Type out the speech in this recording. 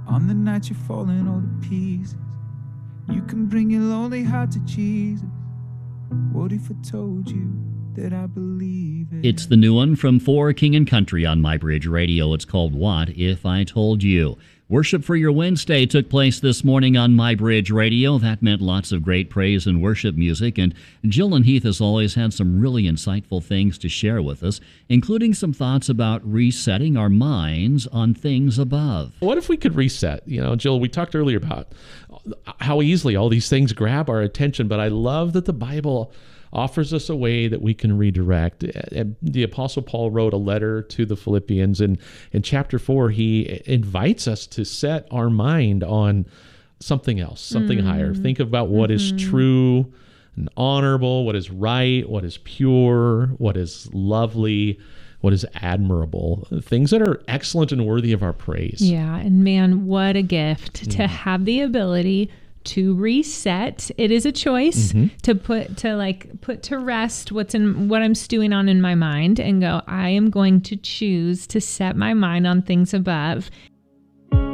On the night you're falling all to pieces, you can bring your lonely heart to Jesus. What if I told you that I believe it? It's the new one from For King and Country on MyBridge Radio. It's called What If I Told You? Worship for Your Wednesday took place this morning on MyBridge Radio. That meant lots of great praise and worship music. And Jill and Heath has always had some really insightful things to share with us, including some thoughts about resetting our minds on things above. What if we could reset? You know, Jill, we talked earlier about how easily all these things grab our attention, but I love that the Bible offers us a way that we can redirect. The Apostle Paul wrote a letter to the Philippians, and in chapter 4, he invites us to set our mind on something else, something higher. Think about what is true and honorable, what is right, what is pure, what is lovely, what is admirable, things that are excellent and worthy of our praise. Yeah, and man, what a gift to have the ability to reset. It is a choice to put to rest what I'm stewing on in my mind and go, I am going to choose to set my mind on things above.